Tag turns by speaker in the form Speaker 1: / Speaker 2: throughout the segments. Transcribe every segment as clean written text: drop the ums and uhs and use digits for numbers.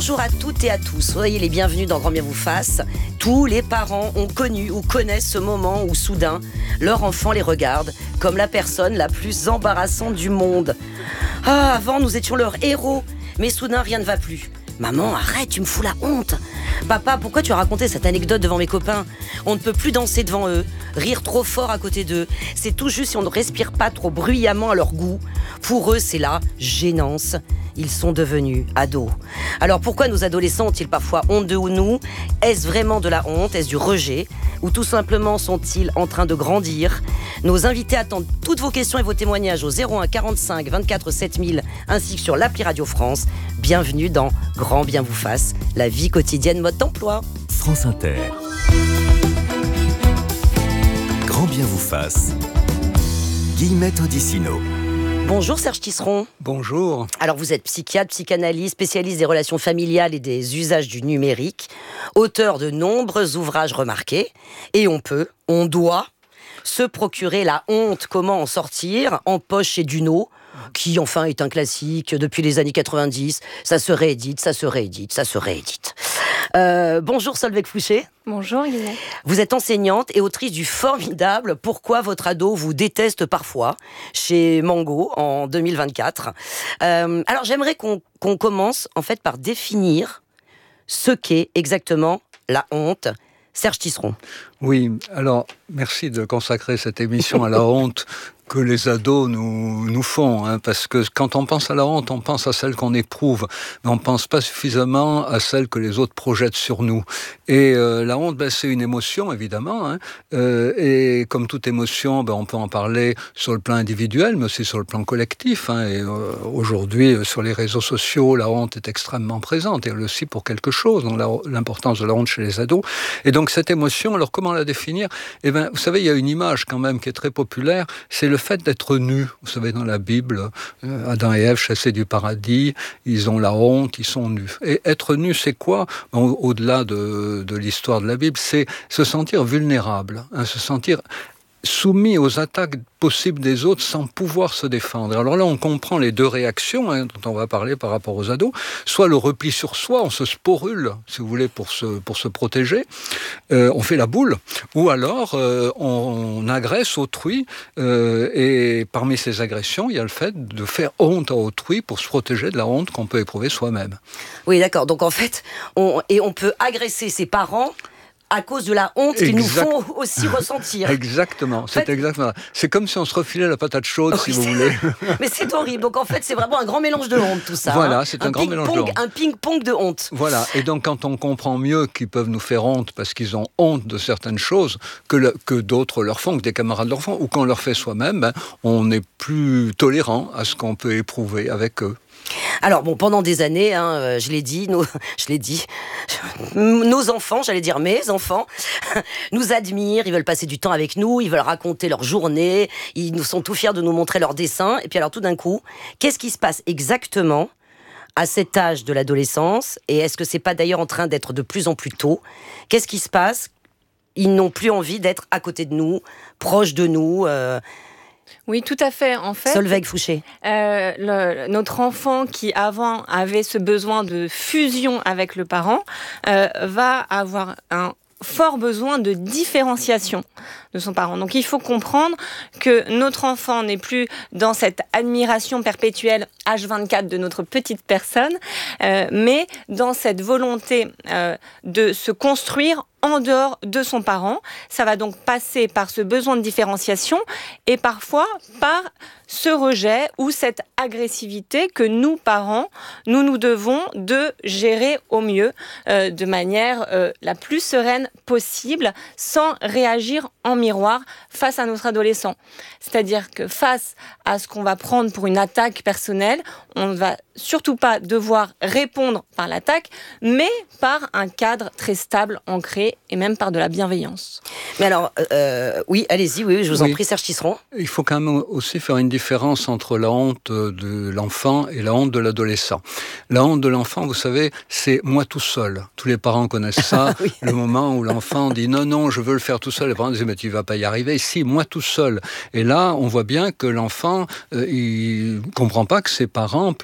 Speaker 1: Bonjour à toutes et à tous, soyez les bienvenus dans Grand Bien vous fasse. Tous les parents ont connu ou connaissent ce moment où soudain, leur enfant les regarde comme la personne la plus embarrassante du monde. Ah, avant nous étions leurs héros, mais soudain rien ne va plus. Maman, arrête, tu me fous la honte. Papa, pourquoi tu as raconté cette anecdote devant mes copains ? On ne peut plus danser devant eux, rire trop fort à côté d'eux. C'est tout juste si on ne respire pas trop bruyamment à leur goût. Pour eux, c'est la gênance. Ils sont devenus ados. Alors pourquoi nos adolescents ont-ils parfois honte de nous ? Est-ce vraiment de la honte ? Est-ce du rejet ? Ou tout simplement sont-ils en train de grandir ? Nos invités attendent toutes vos questions et vos témoignages au 01 45 24 7000 ainsi que sur l'appli Radio France. Bienvenue dans Grand Bien vous fasse, la vie quotidienne mode d'emploi.
Speaker 2: France Inter. Grand Bien vous fasse. Guillemette Odissino.
Speaker 1: Bonjour Serge Tisseron.
Speaker 3: Bonjour.
Speaker 1: Alors vous êtes psychiatre, psychanalyste, spécialiste des relations familiales et des usages du numérique, auteur de nombreux ouvrages remarqués, et on doit se procurer la honte, comment en sortir, en poche chez Duno, qui enfin est un classique depuis les années 90, ça se réédite. Bonjour Solveig Fouché.
Speaker 4: Bonjour Guillemette.
Speaker 1: Vous êtes enseignante et autrice du formidable « Pourquoi votre ado vous déteste parfois » chez Mango en 2024. Alors j'aimerais qu'on commence en fait par définir ce qu'est exactement la honte. Serge Tisseron.
Speaker 3: Oui, alors merci de consacrer cette émission à la honte que les ados nous font, parce que quand on pense à la honte, on pense à celle qu'on éprouve, mais on ne pense pas suffisamment à celle que les autres projettent sur nous. Et la honte, c'est une émotion, évidemment, et comme toute émotion, on peut en parler sur le plan individuel, mais aussi sur le plan collectif. Et aujourd'hui, sur les réseaux sociaux, la honte est extrêmement présente, et elle aussi pour quelque chose, donc l'importance de la honte chez les ados. Et donc cette émotion, alors comment la définir ? Vous savez, il y a une image quand même qui est très populaire, c'est le fait d'être nu. Vous savez, dans la Bible, Adam et Ève chassés du paradis, ils ont la honte, ils sont nus. Et être nu, c'est quoi ? Au-delà de l'histoire de la Bible, c'est se sentir vulnérable, se sentir soumis aux attaques possibles des autres sans pouvoir se défendre. Alors là, on comprend les deux réactions dont on va parler par rapport aux ados. Soit le repli sur soi, on se sporule, si vous voulez, pour se protéger. On fait la boule. Ou alors, on agresse autrui. Et parmi ces agressions, il y a le fait de faire honte à autrui pour se protéger de la honte qu'on peut éprouver soi-même.
Speaker 1: Oui, d'accord. Donc en fait, on peut agresser ses parents à cause de la honte qu'ils nous font aussi ressentir.
Speaker 3: Exactement, exactement. C'est comme si on se refilait la patate chaude, si vous voulez.
Speaker 1: Mais c'est horrible. Donc en fait, c'est vraiment un grand mélange de honte, tout ça.
Speaker 3: Voilà, c'est un grand mélange de honte.
Speaker 1: Un ping-pong de honte.
Speaker 3: Voilà, et donc quand on comprend mieux qu'ils peuvent nous faire honte parce qu'ils ont honte de certaines choses que d'autres leur font, que des camarades leur font, ou qu'on leur fait soi-même, on est plus tolérant à ce qu'on peut éprouver avec eux.
Speaker 1: Alors pendant des années, je l'ai dit, nos enfants, j'allais dire mes enfants, nous admirent, ils veulent passer du temps avec nous, ils veulent raconter leur journée, ils nous sont tout fiers de nous montrer leurs dessins. Et puis alors tout d'un coup, qu'est-ce qui se passe exactement à cet âge de l'adolescence ? Et est-ce que c'est pas d'ailleurs en train d'être de plus en plus tôt ? Qu'est-ce qui se passe ? Ils n'ont plus envie d'être à côté de nous, proches de nous.
Speaker 4: Oui, tout à fait. En fait,
Speaker 1: Solveig Fouché.
Speaker 4: Notre enfant qui avant avait ce besoin de fusion avec le parent va avoir un fort besoin de différenciation de son parent. Donc il faut comprendre que notre enfant n'est plus dans cette admiration perpétuelle H24 de notre petite personne, mais dans cette volonté de se construire en dehors de son parent. Ça va donc passer par ce besoin de différenciation et parfois par ce rejet ou cette agressivité que nous, parents, nous devons de gérer au mieux de manière la plus sereine possible sans réagir en miroir face à notre adolescent. C'est-à-dire que face à ce qu'on va prendre pour une attaque personnelle, on ne va surtout pas devoir répondre par l'attaque, mais par un cadre très stable, ancré, et même par de la bienveillance.
Speaker 1: Mais alors, oui, allez-y, oui, je vous en prie, Serge Tisseron.
Speaker 3: Il faut quand même aussi faire une différence entre la honte de l'enfant et la honte de l'adolescent. La honte de l'enfant, vous savez, c'est moi tout seul. Tous les parents connaissent ça, oui. Le moment où l'enfant dit non, je veux le faire tout seul. Les parents disent mais tu vas pas y arriver. Si, moi tout seul. Et là, on voit bien que l'enfant, il comprend pas que ses parents puissent pas prendre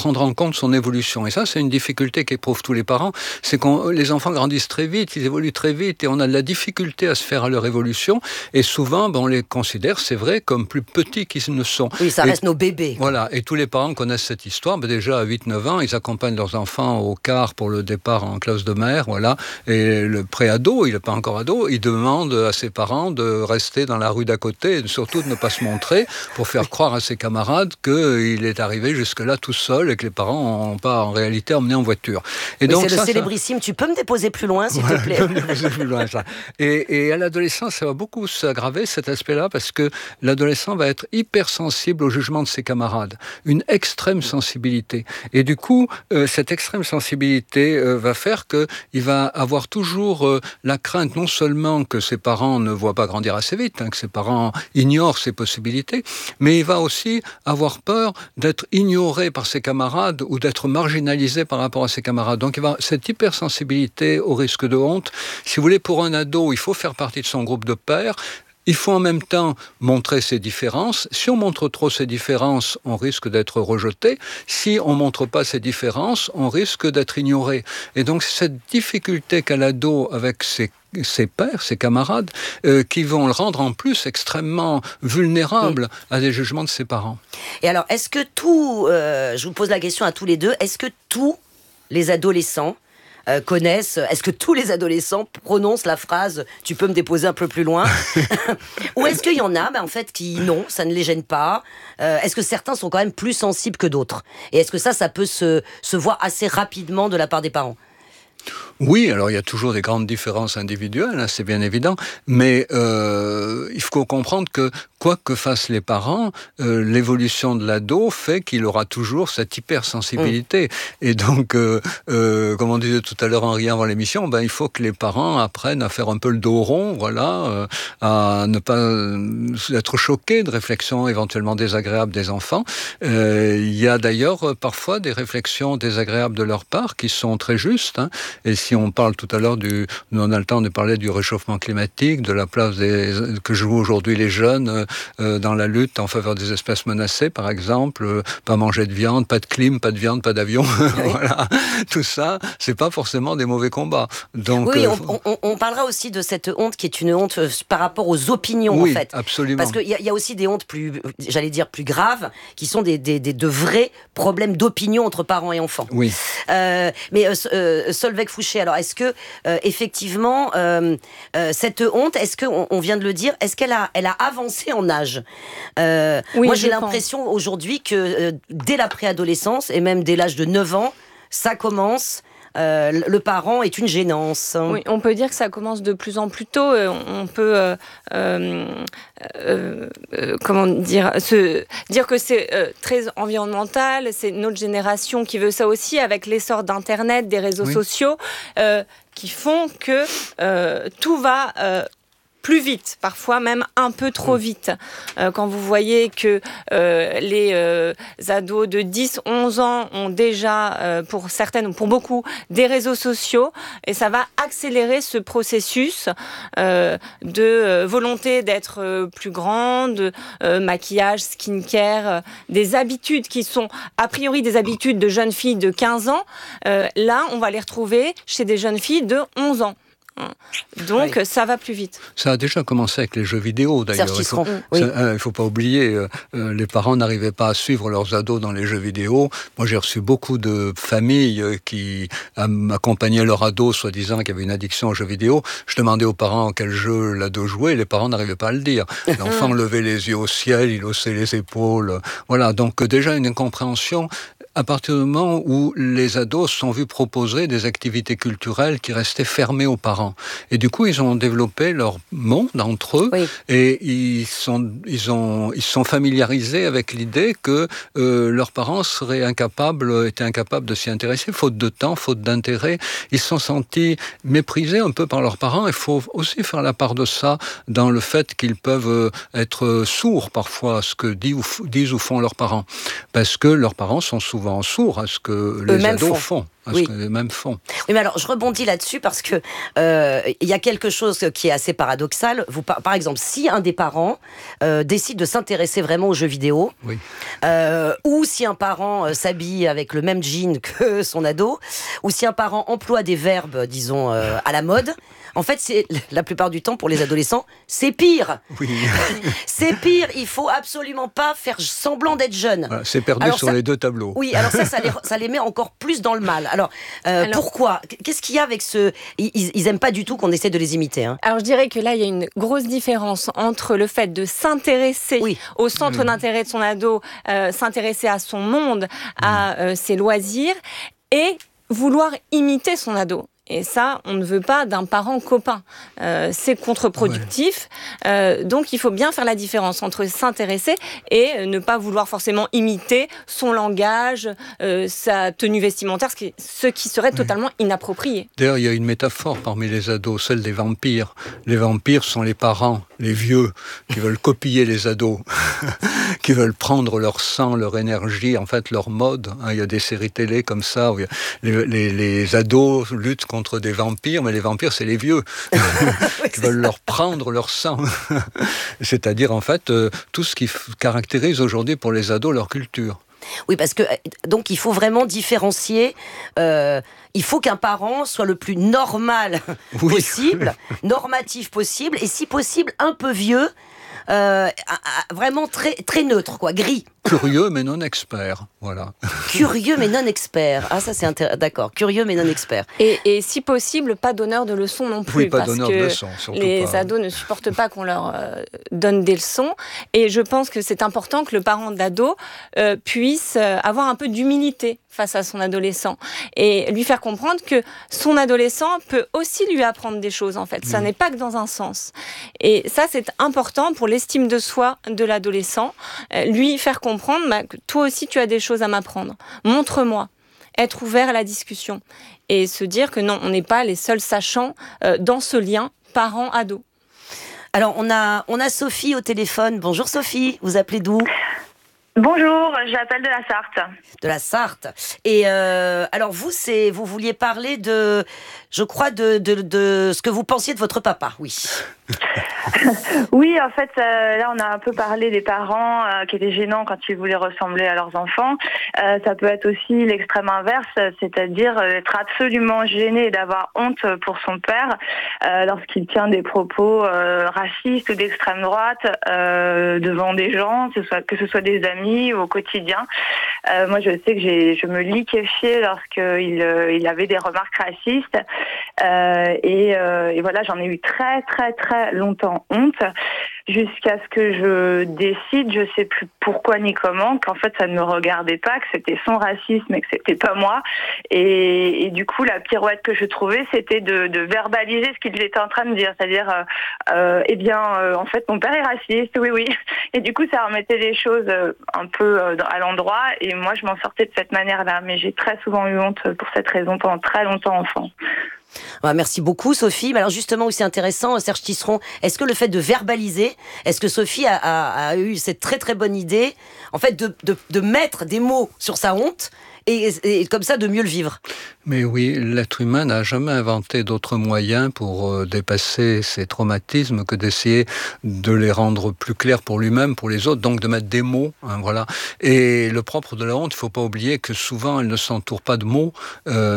Speaker 3: prendre en compte son évolution. Et ça, c'est une difficulté qu'éprouvent tous les parents, c'est que les enfants grandissent très vite, ils évoluent très vite, et on a de la difficulté à se faire à leur évolution, et souvent, on les considère, c'est vrai, comme plus petits qu'ils ne sont.
Speaker 1: Oui, ça reste nos bébés.
Speaker 3: Voilà, et tous les parents connaissent cette histoire. Déjà, à 8-9 ans, ils accompagnent leurs enfants au car pour le départ en classe de mer, voilà, et le pré-ado, il n'est pas encore ado, il demande à ses parents de rester dans la rue d'à côté, et surtout de ne pas se montrer, pour faire croire à ses camarades qu'il est arrivé jusque-là tout seul, et que les parents n'ont pas en réalité emmené en voiture. Et donc,
Speaker 1: c'est le célébrissime, tu peux me déposer plus loin, s'il te plaît.
Speaker 3: Plus loin, ça. Et à l'adolescence, ça va beaucoup s'aggraver, cet aspect-là, parce que l'adolescent va être hypersensible au jugement de ses camarades. Une extrême sensibilité. Et du coup, cette extrême sensibilité va faire qu'il va avoir toujours la crainte, non seulement que ses parents ne voient pas grandir assez vite, que ses parents ignorent ses possibilités, mais il va aussi avoir peur d'être ignoré par ses camarades ou d'être marginalisé par rapport à ses camarades. Donc, il va cette hypersensibilité au risque de honte. Si vous voulez, pour un ado, il faut faire partie de son groupe de pairs. Il faut en même temps montrer ses différences. Si on montre trop ses différences, on risque d'être rejeté. Si on montre pas ses différences, on risque d'être ignoré. Et donc, c'est cette difficulté qu'a l'ado avec ses pairs, ses camarades, qui vont le rendre en plus extrêmement vulnérable à des jugements de ses parents.
Speaker 1: Et alors, est-ce que je vous pose la question à tous les deux, est-ce que tous les adolescents connaissent, est-ce que tous les adolescents prononcent la phrase « tu peux me déposer un peu plus loin » ou est-ce qu'il y en a en fait qui, non, ça ne les gêne pas, est-ce que certains sont quand même plus sensibles que d'autres, et est-ce que ça peut se voir assez rapidement de la part des parents?
Speaker 3: Oui, alors il y a toujours des grandes différences individuelles, c'est bien évident, mais il faut comprendre que quoi que fassent les parents, l'évolution de l'ado fait qu'il aura toujours cette hypersensibilité. Et donc, comme on disait tout à l'heure en riant avant l'émission, il faut que les parents apprennent à faire un peu le dos rond, voilà, à ne pas être choqués de réflexions éventuellement désagréables des enfants. Il y a d'ailleurs parfois des réflexions désagréables de leur part qui sont très justes, et si on parle tout à l'heure on a le temps de parler du réchauffement climatique, de la place que jouent aujourd'hui les jeunes dans la lutte en faveur des espèces menacées, par exemple, pas manger de viande, pas de clim, pas de viande, pas d'avion, oui. Voilà. Tout ça, c'est pas forcément des mauvais combats. Donc,
Speaker 1: oui, on parlera aussi de cette honte qui est une honte par rapport aux opinions,
Speaker 3: oui,
Speaker 1: en fait.
Speaker 3: Absolument.
Speaker 1: Parce qu'il y a aussi des hontes plus graves, qui sont de vrais problèmes d'opinion entre parents et enfants.
Speaker 3: Oui.
Speaker 1: Mais Solveig Fouché, alors est-ce que effectivement cette honte, est-ce que on vient de le dire, est-ce qu'elle a avancé en âge? Oui, moi j'ai l'impression aujourd'hui que dès la préadolescence et même dès l'âge de 9 ans, ça commence. Le parent est une gênance.
Speaker 4: Oui, on peut dire que ça commence de plus en plus tôt. On peut dire que c'est très environnemental. C'est notre génération qui veut ça aussi, avec l'essor d'Internet, des réseaux sociaux, qui font que tout va plus vite, parfois même un peu trop vite. Quand vous voyez que les ados de 10-11 ans ont déjà, pour certaines ou pour beaucoup, des réseaux sociaux, et ça va accélérer ce processus de volonté d'être plus grande, maquillage, skincare, des habitudes qui sont a priori des habitudes de jeunes filles de 15 ans. Là, on va les retrouver chez des jeunes filles de 11 ans. Donc ça va plus vite.
Speaker 3: Ça a déjà commencé avec les jeux vidéo d'ailleurs. Il ne faut pas oublier, les parents n'arrivaient pas à suivre leurs ados dans les jeux vidéo. Moi j'ai reçu beaucoup de familles qui accompagnaient leur ado soi-disant qu'il y avait une addiction aux jeux vidéo. Je demandais aux parents quel jeu l'ado jouait et les parents n'arrivaient pas à le dire. L'enfant levait les yeux au ciel, il haussait les épaules. Voilà, donc déjà une incompréhension à partir du moment où les ados sont vus proposer des activités culturelles qui restaient fermées aux parents. Et du coup, ils ont développé leur monde entre eux, et ils sont familiarisés avec l'idée que leurs parents étaient incapables de s'y intéresser, faute de temps, faute d'intérêt. Ils se sont sentis méprisés un peu par leurs parents. Il faut aussi faire la part de ça dans le fait qu'ils peuvent être sourds parfois à ce que disent ou font leurs parents. Parce que leurs parents sont souvent sourds à ce que les ados font. à ce que les mêmes font.
Speaker 1: Oui, mais alors je rebondis là-dessus parce que il y a quelque chose qui est assez paradoxal. Par exemple, si un des parents décide de s'intéresser vraiment aux jeux vidéo,
Speaker 3: Oui.
Speaker 1: ou si un parent s'habille avec le même jean que son ado, ou si un parent emploie des verbes, disons, à la mode, en fait, c'est la plupart du temps pour les adolescents, c'est pire.
Speaker 3: Oui.
Speaker 1: C'est pire. Il faut absolument pas faire semblant d'être jeune.
Speaker 3: Voilà, c'est perdu
Speaker 1: Alors
Speaker 3: sur
Speaker 1: ça-
Speaker 3: les deux tableaux.
Speaker 1: Oui, alors ça les met encore plus dans le mal. Alors, pourquoi ? Qu'est-ce qu'il y a avec ce... Ils aiment pas du tout qu'on essaie de les imiter. Hein.
Speaker 4: Alors je dirais que là, il y a une grosse différence entre le fait de s'intéresser au centre d'intérêt de son ado, s'intéresser à son monde, à ses loisirs, et vouloir imiter son ado. Et ça, on ne veut pas d'un parent copain. C'est contre-productif. Donc, il faut bien faire la différence entre s'intéresser et ne pas vouloir forcément imiter son langage, sa tenue vestimentaire, ce qui serait totalement inapproprié.
Speaker 3: D'ailleurs, il y a une métaphore parmi les ados, celle des vampires. Les vampires sont les parents, les vieux, qui veulent copier les ados, qui veulent prendre leur sang, leur énergie, en fait, leur mode. Il y a des séries télé comme ça, où les ados luttent contre des vampires, mais les vampires, c'est les vieux, qui veulent leur prendre leur sang. C'est-à-dire, en fait, tout ce qui caractérise aujourd'hui pour les ados leur culture.
Speaker 1: Oui, parce que donc il faut vraiment différencier. Il faut qu'un parent soit le plus normal possible, normatif possible, et si possible un peu vieux, vraiment très très neutre, quoi, gris.
Speaker 3: Curieux mais non expert, voilà.
Speaker 1: Curieux mais non expert. Ah, ça c'est d'accord. Curieux mais non expert.
Speaker 4: Et si possible, pas donneur de leçons non plus.
Speaker 3: Oui, pas
Speaker 4: parce
Speaker 3: donneur
Speaker 4: que
Speaker 3: de leçons, surtout
Speaker 4: les
Speaker 3: pas.
Speaker 4: ados ne supportent pas qu'on leur donne des leçons. Et je pense que c'est important que le parent de l'ado puisse avoir un peu d'humilité face à son adolescent et lui faire comprendre que son adolescent peut aussi lui apprendre des choses, en fait. Ça n'est pas que dans un sens. Et ça, c'est important pour l'estime de soi de l'adolescent. Lui faire comprendre que toi aussi, tu as des choses à m'apprendre. Montre-moi. Être ouvert à la discussion. Et se dire que non, on n'est pas les seuls sachants dans ce lien parent-ado.
Speaker 1: Alors, on a Sophie au téléphone. Bonjour Sophie, vous appelez d'où ?
Speaker 5: Bonjour, j'appelle de la Sarthe.
Speaker 1: De la Sarthe. Et alors vous vouliez parler de, je crois, de ce que vous pensiez de votre papa, oui.
Speaker 5: Oui, en fait, là, on a un peu parlé des parents qui étaient gênants quand ils voulaient ressembler à leurs enfants. Ça peut être aussi l'extrême inverse, c'est-à-dire être absolument gêné et d'avoir honte pour son père lorsqu'il tient des propos racistes ou d'extrême droite devant des gens, que ce soit des amis ou au quotidien. Moi, je sais que je me liquéfiais lorsqu'il avait des remarques racistes. Et voilà, j'en ai eu très, très, très longtemps honte, jusqu'à ce que je décide, je sais plus pourquoi ni comment, qu'en fait ça ne me regardait pas, que c'était son racisme et que c'était pas moi. Et du coup, la pirouette que je trouvais, c'était de verbaliser ce qu'il était en train de dire, c'est-à-dire, en fait, mon père est raciste, oui. Et du coup, ça remettait les choses un peu à l'endroit, et moi, je m'en sortais de cette manière-là. Mais j'ai très souvent eu honte pour cette raison pendant très longtemps enfant.
Speaker 1: Merci beaucoup Sophie. Mais alors justement, aussi intéressant, Serge Tisseron, est-ce que le fait de verbaliser, est-ce que Sophie a eu cette très très bonne idée, en fait, de mettre des mots sur sa honte et comme ça de mieux le vivre?
Speaker 3: Mais oui, l'être humain n'a jamais inventé d'autres moyens pour dépasser ses traumatismes que d'essayer de les rendre plus clairs pour lui-même, pour les autres, donc de mettre des mots, voilà. Et le propre de la honte, il ne faut pas oublier que souvent elle ne s'entoure pas de mots,